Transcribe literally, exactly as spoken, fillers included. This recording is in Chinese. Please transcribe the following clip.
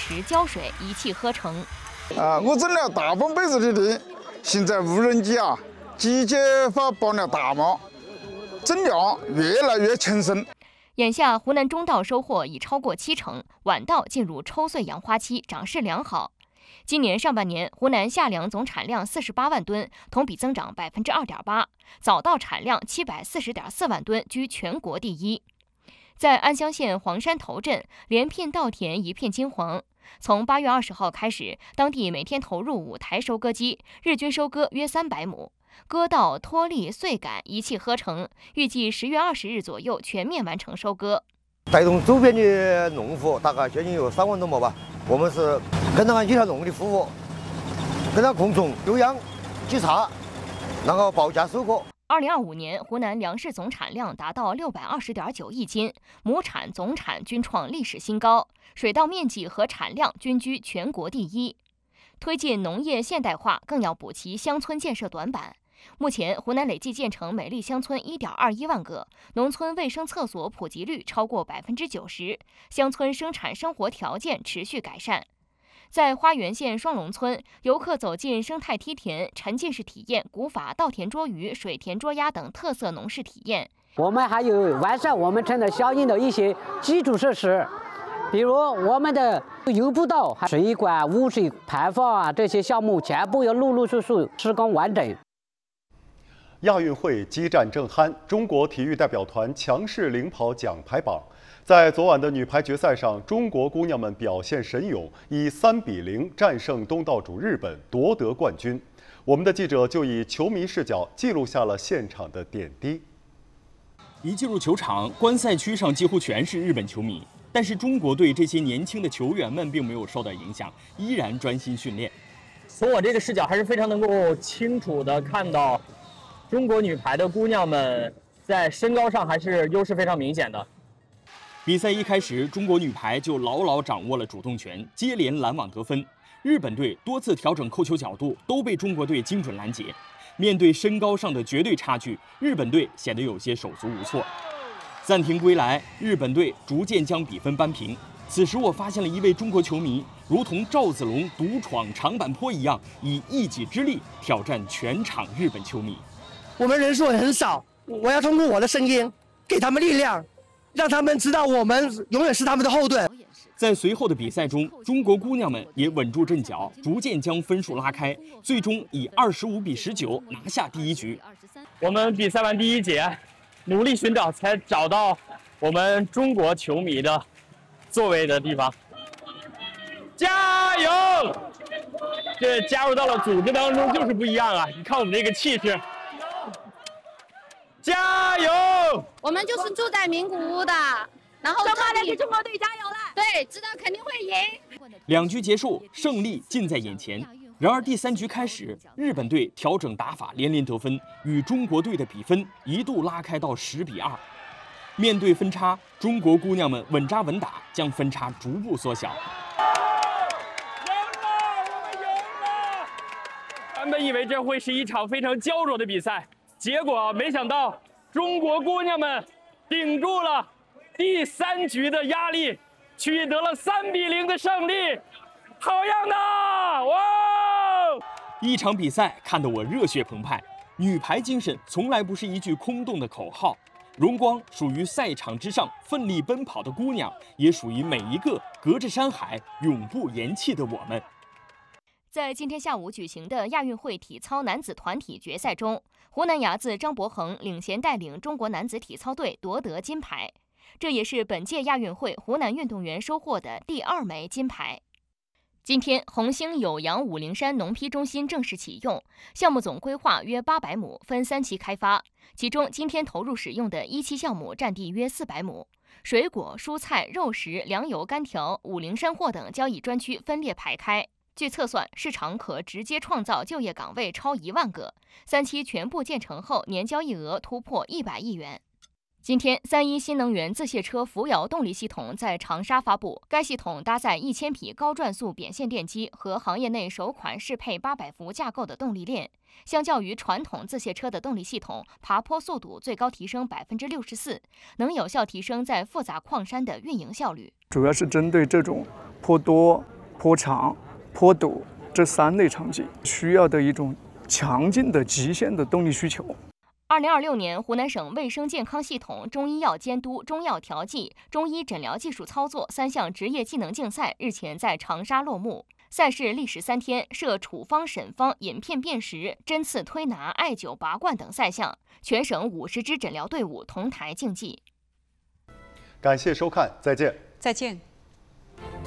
池浇水，一气呵成。 啊，我种了大半辈子的地，现在无人机啊，机械化帮了大忙，种粮越来越轻松。 眼下，湖南中稻收获已超过七成，晚稻进入抽穗扬花期，长势良好。今年上半年，湖南夏粮总产量四十八万吨，同比增长百分之二点八；早稻产量七百四十点四万吨，居全国第一。在安乡县黄山头镇，连片稻田一片金黄。从八月二十号开始，当地每天投入五台收割机，日均收割约三百亩，割稻、脱粒、穗秆一气呵成。预计十月二十日左右全面完成收割。 带动周边的农户大概将近有三万多亩吧。我们是跟他们一条龙的服务，跟他共同休养、稽查，然后保价收割。 二零二五年，湖南粮食总产量达到六百二十点九亿斤，亩产、总产均创历史新高，水稻面积和产量均居全国第一。推进农业现代化，更要补齐乡村建设短板。目前，湖南累计建成美丽乡村一点二一万个，农村卫生厕所普及率超过百分之九十，乡村生产生活条件持续改善。在花园县双龙村，游客走进生态梯田，沉浸式体验古法稻田捉鱼、水田捉鸭等特色农事体验。 我们还有完善我们城的相应的一些基础设施，比如我们的油步道、水管、污水排放啊，这些项目全部要陆陆续续施工完整。 亚运会激战正酣，中国体育代表团强势领跑奖牌榜。在昨晚的女排决赛上，中国姑娘们表现神勇，以三比零战胜东道主日本，夺得冠军。我们的记者就以球迷视角记录下了现场的点滴。 一进入球场，观赛区上几乎全是日本球迷，但是中国队这些年轻的球员们并没有受到影响，依然专心训练。 从我这个视角，还是非常能够清楚地看到。中国女排的姑娘们在身高上还是优势非常明显的。 比赛一开始，中国女排就牢牢掌握了主动权，接连拦网得分。日本队多次调整扣球角度，都被中国队精准拦截。面对身高上的绝对差距，日本队显得有些手足无措。暂停归来，日本队逐渐将比分扳平。此时我发现了一位中国球迷，如同赵子龙独闯长坂坡一样，以一己之力挑战全场日本球迷。 我们人数很少，我要通过我的声音给他们力量，让他们知道我们永远是他们的后盾。 在随后的比赛中，中国姑娘们也稳住阵脚，逐渐将分数拉开，最终以二十五比十九拿下第一局。 我们比赛完第一节，努力寻找，才找到我们中国球迷的座位的地方。加油！这加入到了组织当中就是不一样啊！你看我们这个气势。加油！ 我们就是住在名古屋的，然后中国队给中国队加油了！ 对，知道肯定会赢。 两局结束，胜利近在眼前。然而第三局开始，日本队调整打法，连连得分，与中国队的比分一度拉开到十比二。面对分差，中国姑娘们稳扎稳打，将分差逐步缩小。 赢了，我们赢了！原本以为这会是一场非常焦灼的比赛。结果没想到，中国姑娘们顶住了第三局的压力，取得了三比零的胜利，好样的！哇！ 一场比赛看得我热血澎湃。女排精神从来不是一句空洞的口号，荣光属于赛场之上奋力奔跑的姑娘，也属于每一个隔着山海永不言弃的我们。 在今天下午举行的亚运会体操男子团体决赛中，湖南伢子张博恒领衔带领中国男子体操队夺得金牌，这也是本届亚运会湖南运动员收获的第二枚金牌。今天，红星酉阳武陵山农坯中心正式启用，项目总规划约八百亩，分三期开发。其中，今天投入使用的一期项目占地约四百亩，水果、蔬菜、肉食、粮油、干条、武陵山货等交易专区分列排开。据测算，市场可直接创造就业岗位超一万个。三期全部建成后，年交易额突破一百亿元。今天，三一新能源自卸车扶摇动力系统在长沙发布。该系统搭载一千匹高转速扁线电机和行业内首款适配八百伏架构的动力链，相较于传统自卸车的动力系统，爬坡速度最高提升百分之六十四，能有效提升在复杂矿山的运营效率。 主要是针对这种坡多、 坡长、坡陡这三类成绩，需要的一种强劲的极限的动力需求。 二零二六年，湖南省卫生健康系统中医药监督、中药调剂、中医诊疗技术操作三项职业技能竞赛日前在长沙落幕。赛事历时三天，设处方、审方、饮片辨识、针刺推拿、艾灸拔罐等赛项，全省五十支诊疗队伍同台竞技。 感谢收看，再见。 再见。